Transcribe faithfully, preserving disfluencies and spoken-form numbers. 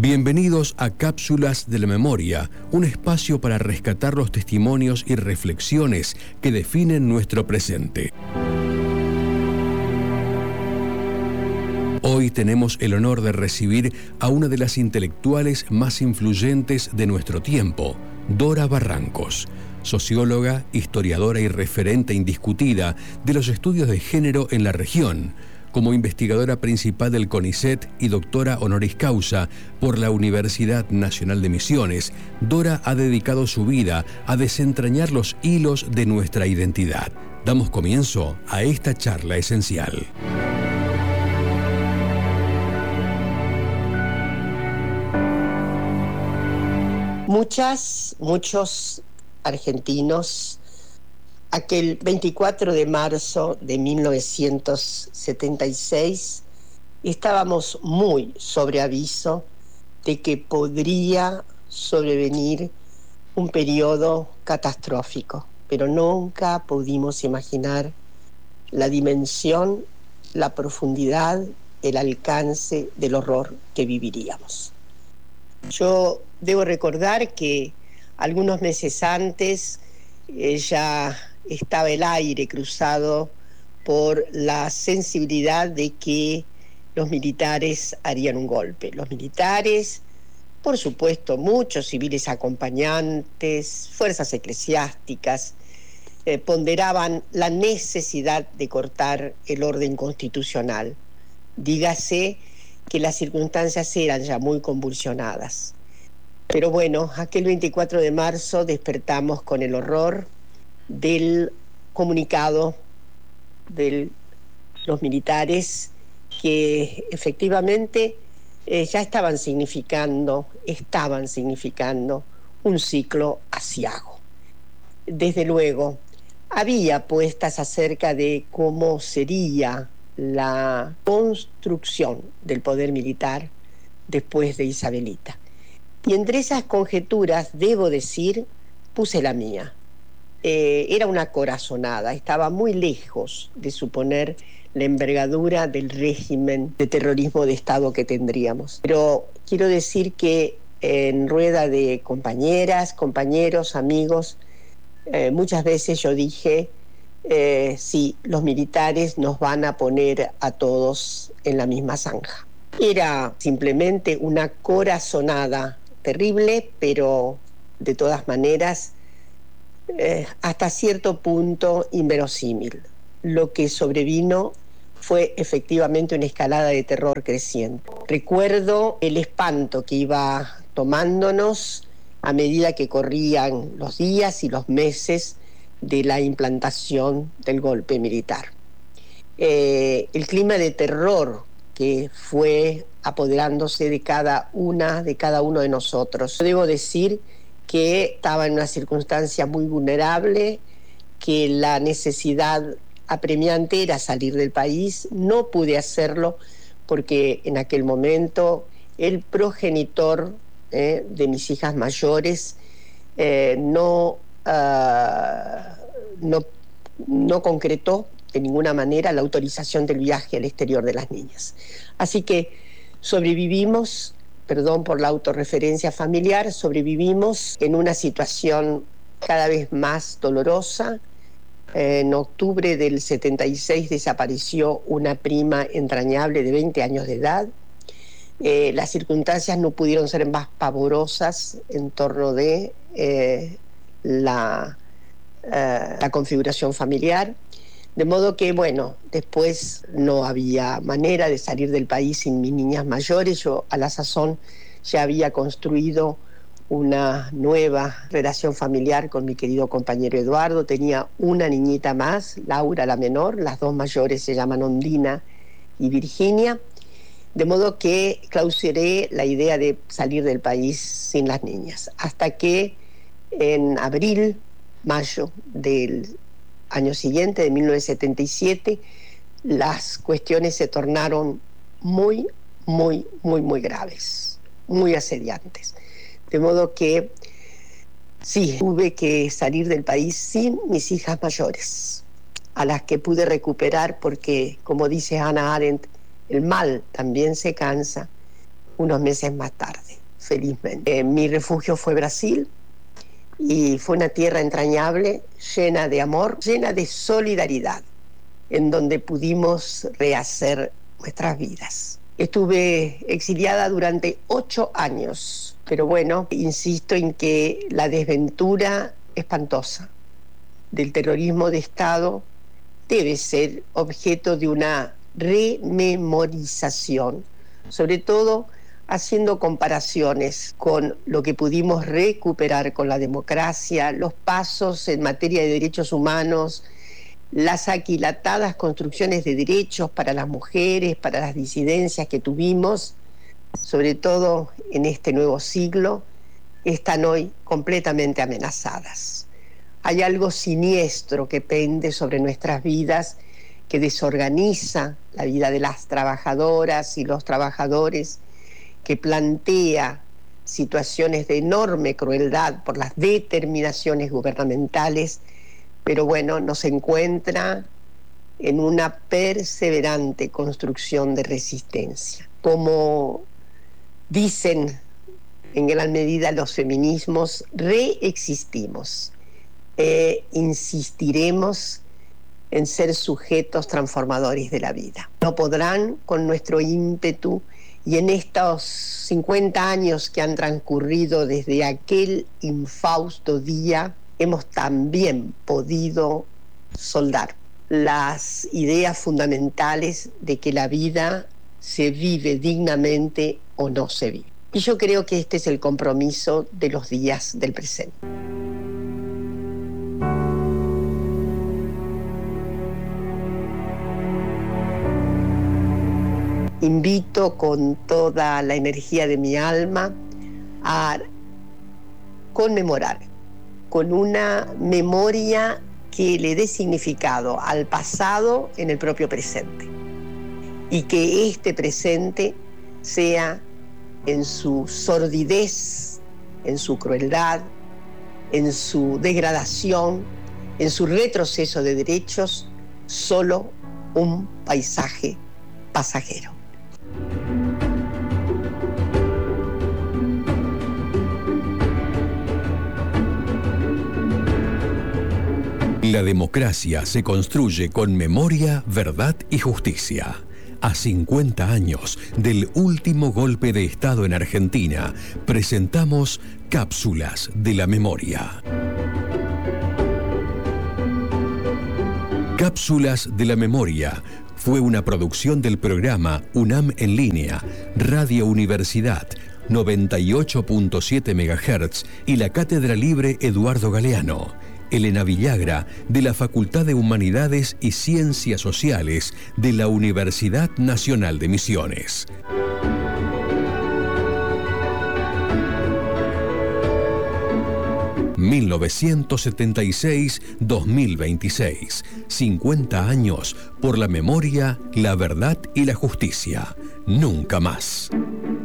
Bienvenidos a Cápsulas de la Memoria, un espacio para rescatar los testimonios y reflexiones que definen nuestro presente. Hoy tenemos el honor de recibir a una de las intelectuales más influyentes de nuestro tiempo, Dora Barrancos, socióloga, historiadora y referente indiscutida de los estudios de género en la región, como investigadora principal del CONICET y doctora honoris causa por la Universidad Nacional de Misiones. Dora ha dedicado su vida a desentrañar los hilos de nuestra identidad. Damos comienzo a esta charla esencial. Muchas, muchos argentinos, aquel veinticuatro de marzo de mil novecientos setenta y seis, estábamos muy sobre aviso de que podría sobrevenir un periodo catastrófico, pero nunca pudimos imaginar la dimensión, la profundidad, el alcance del horror que viviríamos. Yo debo recordar que algunos meses antes eh, ya estaba el aire cruzado por la sensibilidad de que los militares harían un golpe. Los militares, por supuesto, muchos civiles acompañantes, fuerzas eclesiásticas, eh, ponderaban la necesidad de cortar el orden constitucional. Dígase que las circunstancias eran ya muy convulsionadas. Pero bueno, aquel veinticuatro de marzo despertamos con el horror del comunicado de los militares que efectivamente eh, ya estaban significando, estaban significando un ciclo aciago. Desde luego, había apuestas acerca de cómo sería la construcción del poder militar después de Isabelita. Y entre esas conjeturas, debo decir, puse la mía. Eh, era una corazonada, estaba muy lejos de suponer la envergadura del régimen de terrorismo de Estado que tendríamos. Pero quiero decir que en rueda de compañeras, compañeros, amigos, eh, muchas veces yo dije, eh, sí, los militares nos van a poner a todos en la misma zanja. Era simplemente una corazonada terrible, pero de todas maneras, eh, hasta cierto punto inverosímil. Lo que sobrevino fue efectivamente una escalada de terror creciente. Recuerdo el espanto que iba tomándonos a medida que corrían los días y los meses de la implantación del golpe militar. Eh, el clima de terror que fue apoderándose de cada una, de cada uno de nosotros. Debo decir que estaba en una circunstancia muy vulnerable, que la necesidad apremiante era salir del país. No pude hacerlo porque en aquel momento el progenitor eh, de mis hijas mayores eh, no, uh, no, no concretó de ninguna manera la autorización del viaje al exterior de las niñas. Así que sobrevivimos, perdón por la autorreferencia familiar, sobrevivimos en una situación cada vez más dolorosa. En octubre del setenta y seis desapareció una prima entrañable de veinte años de edad. Eh, las circunstancias no pudieron ser más pavorosas en torno de eh, la, eh, la configuración familiar. De modo que, bueno, después no había manera de salir del país sin mis niñas mayores. Yo a la sazón ya había construido una nueva relación familiar con mi querido compañero Eduardo. Tenía una niñita más, Laura la menor, las dos mayores se llaman Ondina y Virginia. De modo que clausuré la idea de salir del país sin las niñas. Hasta que en abril, mayo del año siguiente, de mil novecientos setenta y siete, las cuestiones se tornaron muy, muy, muy, muy graves, muy asediantes. De modo que sí, tuve que salir del país sin mis hijas mayores, a las que pude recuperar porque, como dice Hannah Arendt, el mal también se cansa unos meses más tarde, felizmente. Eh, mi refugio fue Brasil y fue una tierra entrañable, llena de amor, llena de solidaridad, en donde pudimos rehacer nuestras vidas. Estuve exiliada durante ocho años, pero bueno, insisto en que la desventura espantosa del terrorismo de Estado debe ser objeto de una rememorización, sobre todo haciendo comparaciones con lo que pudimos recuperar con la democracia, los pasos en materia de derechos humanos, las aquilatadas construcciones de derechos para las mujeres, para las disidencias que tuvimos, sobre todo en este nuevo siglo, están hoy completamente amenazadas. Hay algo siniestro que pende sobre nuestras vidas, que desorganiza la vida de las trabajadoras y los trabajadores, que plantea situaciones de enorme crueldad por las determinaciones gubernamentales, pero bueno, nos encuentra en una perseverante construcción de resistencia. Como dicen en gran medida los feminismos, reexistimos e insistiremos en ser sujetos transformadores de la vida. No podrán con nuestro ímpetu, y en estos cincuenta años que han transcurrido desde aquel infausto día, hemos también podido soldar las ideas fundamentales de que la vida se vive dignamente o no se vive. Y yo creo que este es el compromiso de los días del presente. Invito con toda la energía de mi alma a conmemorar con una memoria que le dé significado al pasado en el propio presente, y que este presente sea en su sordidez, en su crueldad, en su degradación, en su retroceso de derechos, solo un paisaje pasajero. La democracia se construye con memoria, verdad y justicia. A cincuenta años del último golpe de Estado en Argentina, presentamos Cápsulas de la Memoria. Cápsulas de la Memoria fue una producción del programa UNAM en línea, Radio Universidad, noventa y ocho punto siete megahertz y la Cátedra Libre Eduardo Galeano. Elena Villagra, de la Facultad de Humanidades y Ciencias Sociales de la Universidad Nacional de Misiones. mil novecientos setenta y seis a dos mil veintiséis. cincuenta años por la memoria, la verdad y la justicia. Nunca más.